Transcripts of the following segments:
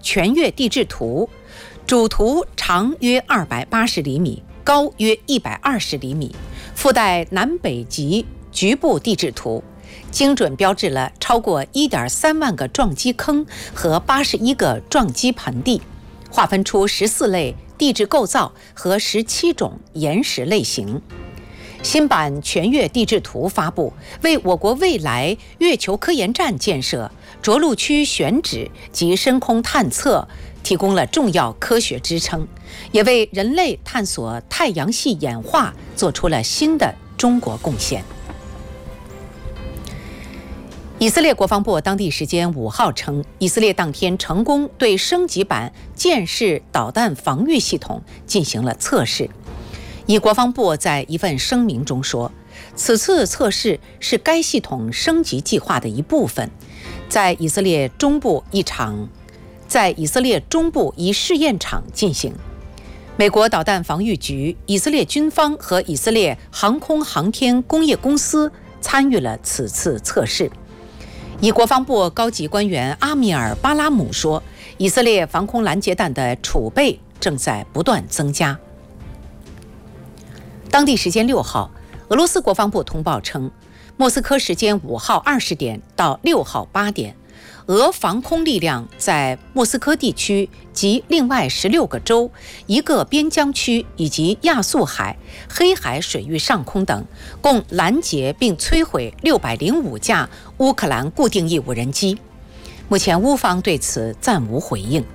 全月地质图，主图长约280厘米，高约120厘米，附带南北极局部地质图，精准标志了超过1.3万个撞击坑和81个撞击盆地，划分出14类地质构造和17种岩石类型。新版全月地质图发布，为我国未来月球科研站建设、着陆区选址及深空探测提供了重要科学支撑，也为人类探索太阳系演化做出了新的中国贡献。以色列国防部当地时间5号称，以色列当天成功对升级版剑式导弹防御系统进行了测试。以国防部在一份声明中说，此次测试是该系统升级计划的一部分，在以色列中部一试验场进行。美国导弹防御局、以色列军方和以色列航空航天工业公司参与了此次测试。以国防部高级官员阿米尔·巴拉姆说，以色列防空拦截弹的储备正在不断增加。当地时间6号，俄罗斯国防部通报称，莫斯科时间5号20点到6号8点，俄防空力量在莫斯科地区及另外16个州、1个边疆区以及亚速海、黑海水域上空等，共拦截并摧毁605架乌克兰固定翼无人机。目前乌方对此暂无回应。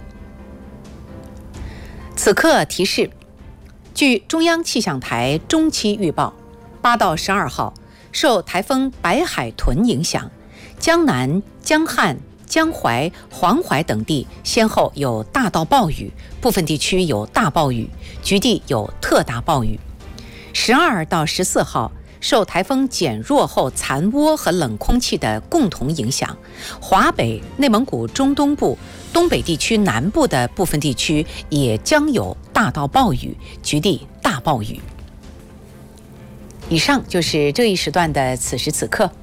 此刻提示，据中央气象台中期预报，8到12号受台风白海豚影响，江南、江汉、江淮、黄淮等地先后有大到暴雨，部分地区有大暴雨，局地有特大暴雨。12到14号受台风减弱后残涡和冷空气的共同影响，华北、内蒙古中东部、东北地区南部的部分地区也将有大到暴雨，局地大暴雨。以上就是这一时段的此时此刻。